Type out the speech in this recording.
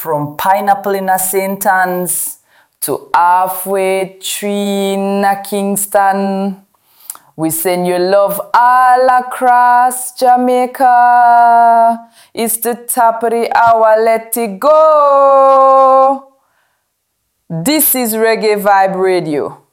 From Pineapple in a St. Anne's to Halfway Tree in a Kingston. We send you love all across Jamaica. It's the top of the hour, let it go. This is Reggae Vibe Radio.